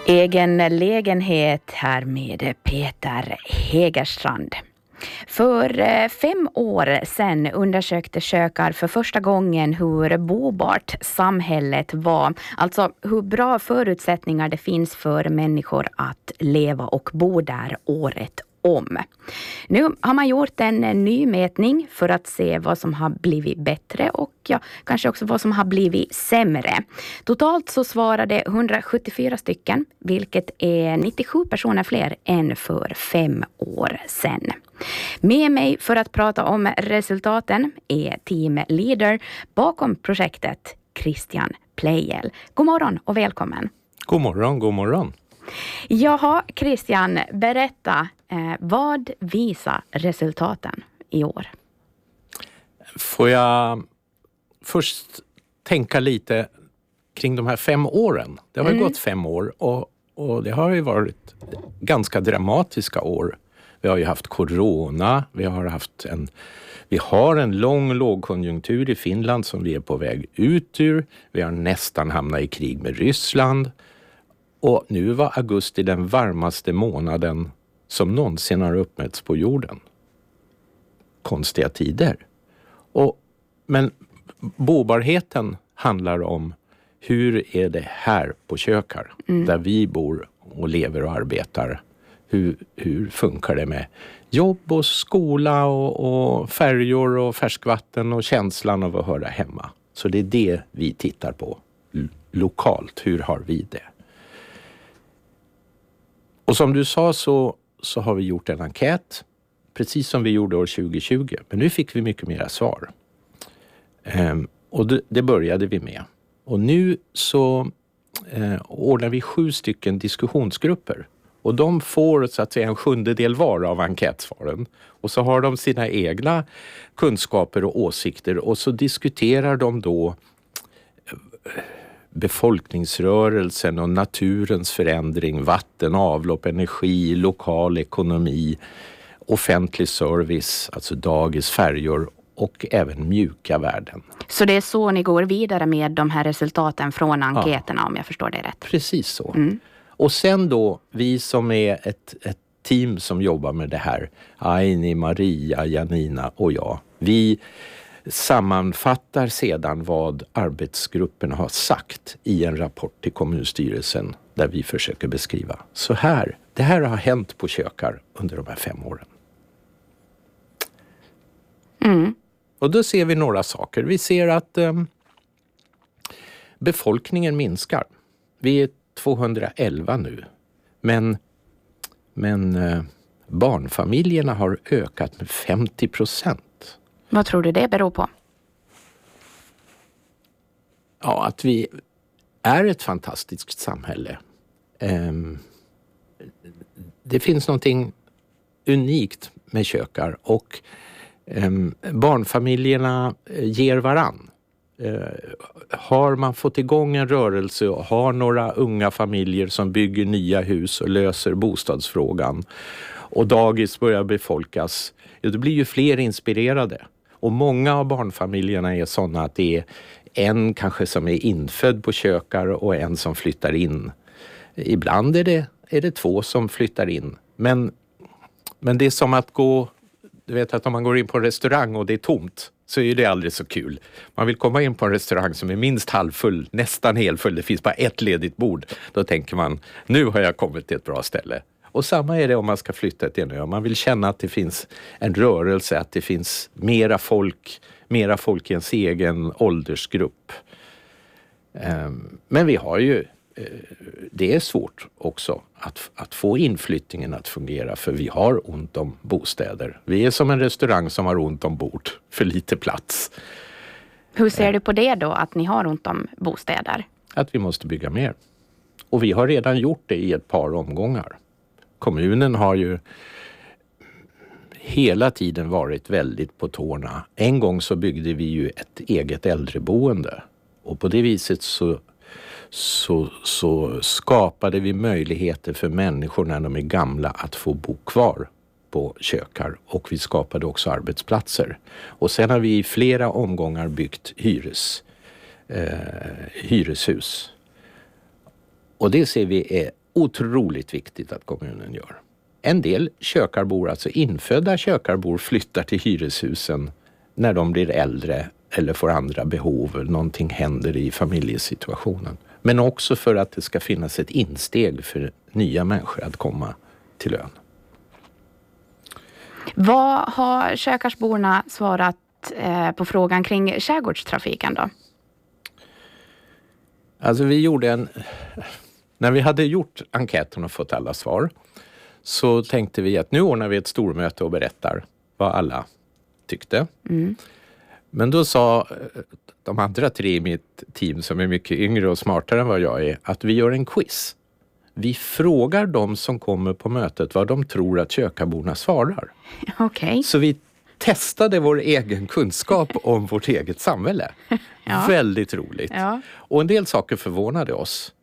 Egen lägenhet här med Peter Hägerstrand. För 5 år sedan undersökte Kökar för första gången hur bobart samhället var. Alltså hur bra förutsättningar det finns för människor att leva och bo där året om. Nu har man gjort en ny mätning för att se vad som har blivit bättre och kanske också vad som har blivit sämre. Totalt så svarade 174 stycken, vilket är 97 personer fler än för 5 år sedan. Med mig för att prata om resultaten är teamleader bakom projektet Christian Pleijel. God morgon och välkommen. God morgon, god morgon. Jaha, Christian, berätta, vad visar resultaten i år? Får jag först tänka lite kring de här 5 åren. Det har ju gått 5 år och det har ju varit ganska dramatiska år. Vi har ju haft corona, vi har en lång lågkonjunktur i Finland som vi är på väg ut ur. Vi har nästan hamnat i krig med Ryssland. Och nu var augusti den varmaste månaden som någonsin har uppmätts på jorden. Konstiga tider. Men bobarheten handlar om hur är det här på Kökar, där vi bor och lever och arbetar. Hur funkar det med jobb och skola och färjor och färskvatten och känslan av att höra hemma. Så det är det vi tittar på lokalt. Hur har vi det? Och som du sa så har vi gjort en enkät, precis som vi gjorde år 2020. Men nu fick vi mycket mera svar. Och det började vi med. Och nu så ordnar vi 7 stycken diskussionsgrupper. Och de får så att säga en 1/7 var av enkätsvaren. Och så har de sina egna kunskaper och åsikter. Och så diskuterar de då befolkningsrörelsen och naturens förändring, vatten, avlopp, energi, lokal ekonomi, offentlig service, alltså dagis, färjor och även mjuka värden. Så det är så ni går vidare med de här resultaten från enkäterna, om jag förstår det rätt? Precis så. Och sen då, vi som är ett team som jobbar med det här, Aini, Maria, Janina och jag, vi sammanfattar sedan vad arbetsgruppen har sagt i en rapport till kommunstyrelsen där vi försöker beskriva. Så här, det här har hänt på Kökar under de här 5 åren. Och då ser vi några saker. Vi ser att befolkningen minskar. Vi är 211 nu. Men barnfamiljerna har ökat med 50%. Vad tror du det beror på? Ja, att vi är ett fantastiskt samhälle. Det finns någonting unikt med Kökar och barnfamiljerna ger varann. Har man fått igång en rörelse och har några unga familjer som bygger nya hus och löser bostadsfrågan och dagis börjar befolkas, då blir ju fler inspirerade. Och många av barnfamiljerna är sådana att det är en kanske som är infödd på Kökar och en som flyttar in. Ibland är det 2 som flyttar in. Men det är som att du vet att om man går in på en restaurang och det är tomt så är det aldrig så kul. Man vill komma in på en restaurang som är minst halvfull, nästan helfull. Det finns bara ett ledigt bord. Då tänker man, nu har jag kommit till ett bra ställe. Och samma är det om man ska flytta till en ö. Man vill känna att det finns en rörelse, att det finns mera folk i ens egen åldersgrupp. Men vi har ju, det är svårt också att få inflyttningen att fungera, för vi har ont om bostäder. Vi är som en restaurang som har ont om bord, för lite plats. Hur ser du på det då, att ni har ont om bostäder? Att vi måste bygga mer. Och vi har redan gjort det i ett par omgångar. Kommunen har ju hela tiden varit väldigt på tårna. En gång så byggde vi ju ett eget äldreboende. Och på det viset så skapade vi möjligheter för människor när de är gamla att få bo kvar på Kökar. Och vi skapade också arbetsplatser. Och sen har vi i flera omgångar byggt hyreshus. Och det ser vi är otroligt viktigt att kommunen gör. En del kökarbor, alltså infödda kökarbor, flyttar till hyreshusen när de blir äldre eller får andra behov eller någonting händer i familjesituationen. Men också för att det ska finnas ett insteg för nya människor att komma till ön. Vad har kökarsborna svarat på frågan kring skärgårdstrafiken då? Alltså när vi hade gjort enkäten och fått alla svar, så tänkte vi att nu ordnar vi ett stormöte och berättar vad alla tyckte. Mm. Men då sa de andra 3 i mitt team, som är mycket yngre och smartare än vad jag är, att vi gör en quiz. Vi frågar de som kommer på mötet vad de tror att kökarborna svarar. Okay. Så vi testade vår egen kunskap om vårt eget samhälle. Ja. Väldigt roligt. Ja. Och en del saker förvånade oss.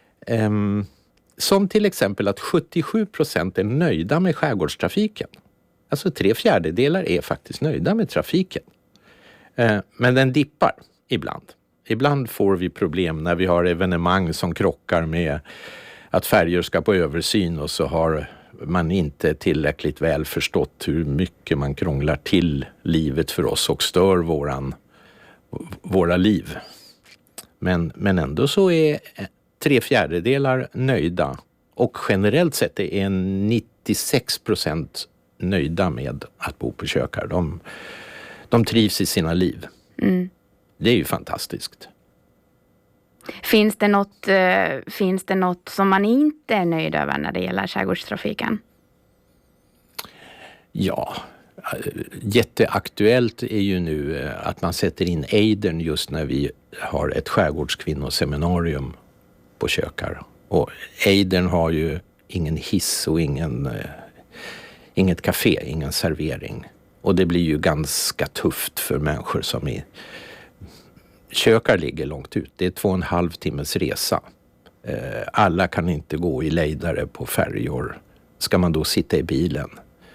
Som till exempel att 77% är nöjda med skärgårdstrafiken. Alltså 3/4 är faktiskt nöjda med trafiken. Men den dippar ibland. Ibland får vi problem när vi har evenemang som krockar med att färjor ska på översyn, och så har man inte tillräckligt väl förstått hur mycket man krånglar till livet för oss och stör våra liv. Men ändå så är 3/4 nöjda, och generellt sett är 96% nöjda med att bo på kökar. De trivs i sina liv. Mm. Det är ju fantastiskt. Finns det något som man inte är nöjd över när det gäller skärgårdstrafiken? Ja, jätteaktuellt är ju nu att man sätter in Eidern just när vi har ett skärgårdskvinnoseminarium på kökar. Och Eidern har ju ingen hiss och inget café, ingen servering. Och det blir ju ganska tufft för människor som är... Kökar ligger långt ut. Det är 2,5 timmars resa. Alla kan inte gå i lejdare på färjor. Ska man då sitta i bilen?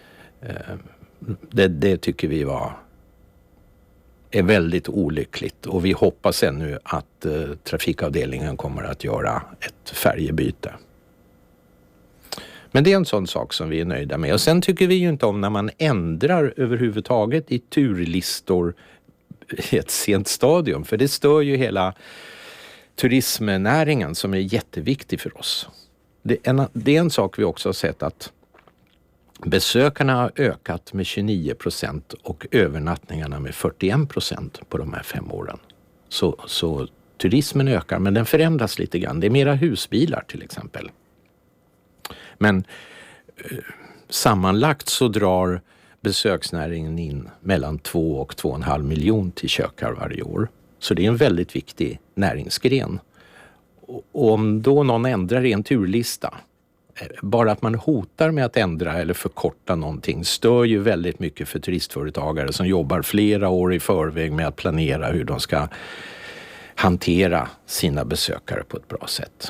Det tycker vi är väldigt olyckligt. Och vi hoppas ännu att trafikavdelningen kommer att göra ett färjebyte. Men det är en sån sak som vi är nöjda med. Och sen tycker vi ju inte om när man ändrar överhuvudtaget i turlistor i ett sent stadium. För det stör ju hela turismnäringen som är jätteviktig för oss. Det är en sak vi också har sett, att besökarna har ökat med 29% och övernattningarna med 41% på de här 5 åren. Så turismen ökar, men den förändras lite grann. Det är mera husbilar till exempel. Men sammanlagt så drar besöksnäringen in mellan 2 och 2,5 miljoner till kökar varje år. Så det är en väldigt viktig näringsgren. Och om då någon ändrar i en turlista, bara att man hotar med att ändra eller förkorta någonting stör ju väldigt mycket för turistföretagare som jobbar flera år i förväg med att planera hur de ska hantera sina besökare på ett bra sätt.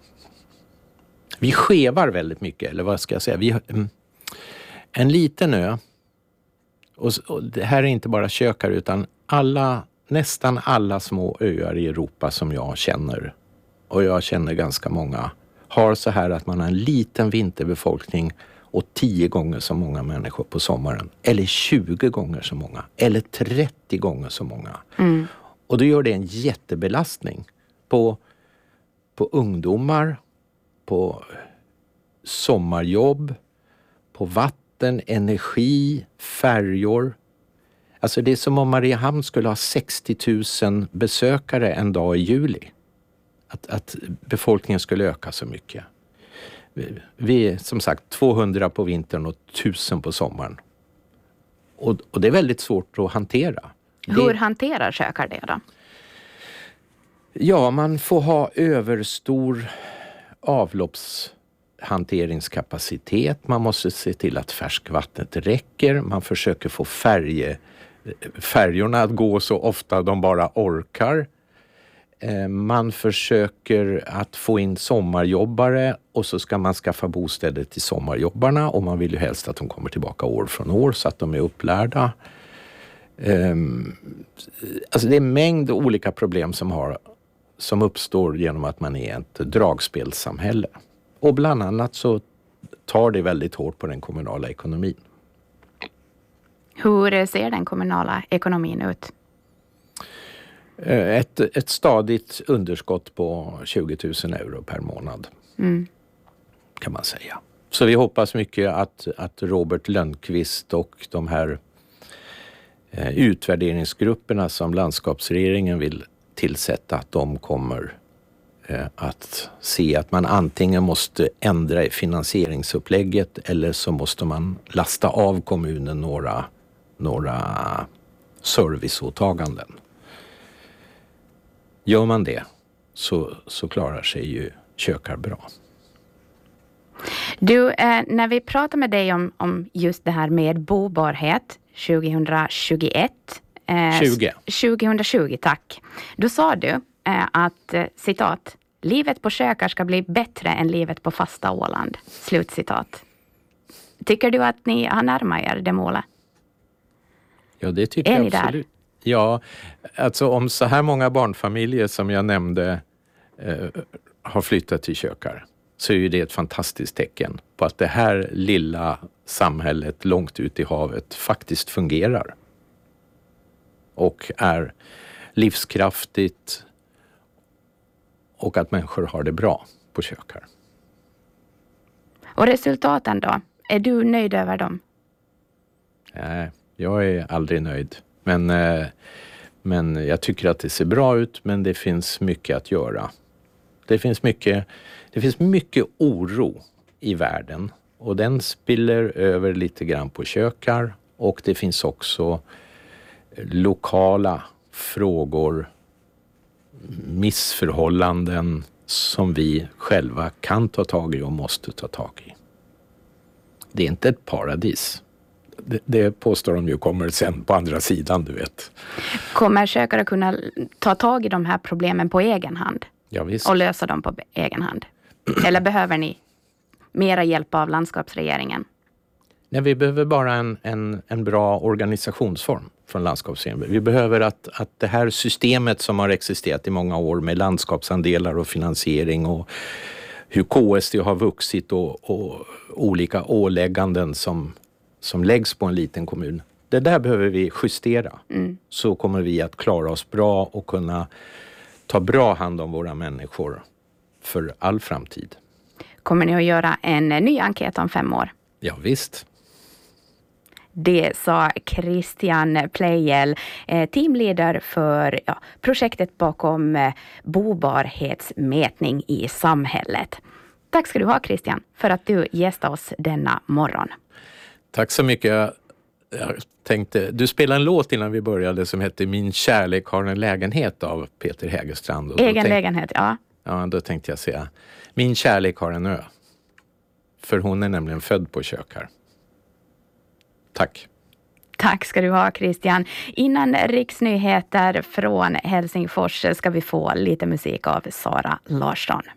Vi skevar väldigt mycket, eller vad ska jag säga? Vi har en liten ö, och det här är inte bara kökar utan nästan alla små öar i Europa som jag känner, och jag känner ganska många, har så här att man har en liten vinterbefolkning och 10 gånger så många människor på sommaren. Eller 20 gånger så många. Eller 30 gånger så många. Mm. Och då gör det en jättebelastning på ungdomar, på sommarjobb, på vatten, energi, färjor. Alltså det är som om Mariehamn skulle ha 60 000 besökare en dag i juli. Att befolkningen skulle öka så mycket. Vi är som sagt 200 på vintern och 1000 på sommaren. Och det är väldigt svårt att hantera. Hur hanterar kökar det då? Ja, man får ha överstor avloppshanteringskapacitet. Man måste se till att färskvattnet räcker. Man försöker få färjorna att gå så ofta de bara orkar. Man försöker att få in sommarjobbare, och så ska man skaffa bostäder till sommarjobbarna, och man vill ju helst att de kommer tillbaka år från år så att de är upplärda. Alltså det är en mängd olika problem som uppstår genom att man är ett dragspelssamhälle. Och bland annat så tar det väldigt hårt på den kommunala ekonomin. Hur ser den kommunala ekonomin ut? Ett stadigt underskott på 20 000 euro per månad kan man säga. Så vi hoppas mycket att Robert Lönnqvist och de här utvärderingsgrupperna som landskapsregeringen vill tillsätta, att de kommer att se att man antingen måste ändra i finansieringsupplägget eller så måste man lasta av kommunen några serviceåtaganden. Gör man det så klarar sig ju Kökar bra. Du, när vi pratar med dig om just det här med bobarhet 2021. 2020, tack. Då sa du att, citat, livet på Kökar ska bli bättre än livet på fasta Åland. Slutcitat. Tycker du att ni har närmat er det målet? Ja, det tycker jag absolut. Ja, alltså om så här många barnfamiljer som jag nämnde har flyttat till Kökar, så är ju det ett fantastiskt tecken på att det här lilla samhället långt ut i havet faktiskt fungerar. Och är livskraftigt och att människor har det bra på Kökar. Och resultaten då? Är du nöjd över dem? Nej, jag är aldrig nöjd. Men jag tycker att det ser bra ut, men det finns mycket att göra. Det finns mycket oro i världen och den spiller över lite grann på Kökar, och det finns också lokala frågor, missförhållanden som vi själva kan ta tag i och måste ta tag i. Det är inte ett paradis. Det påstår de ju kommer sen på andra sidan, du vet. Kommer Kökar att kunna ta tag i de här problemen på egen hand? Ja, visst. Och lösa dem på egen hand? Eller behöver ni mera hjälp av landskapsregeringen? Nej, vi behöver bara en bra organisationsform från landskapsregeringen. Vi behöver att det här systemet som har existerat i många år med landskapsandelar och finansiering och hur KSD har vuxit och olika ålägganden som läggs på en liten kommun. Det där behöver vi justera. Så kommer vi att klara oss bra och kunna ta bra hand om våra människor för all framtid. Kommer ni att göra en ny enkät om 5 år? Ja, visst. Det sa Christian Pleijel, teamleader för projektet bakom bobarhetsmätning i samhället. Tack ska du ha, Christian, för att du gästade oss denna morgon. Tack så mycket. Jag tänkte, du spelade en låt innan vi började som hette Min kärlek har en lägenhet av Peter Hägerstrand. Lägenhet, ja. Ja, då tänkte jag säga Min kärlek har en ö. För hon är nämligen född på Kökar. Tack. Tack ska du ha, Christian. Innan riksnyheter från Helsingfors ska vi få lite musik av Sara Larsson.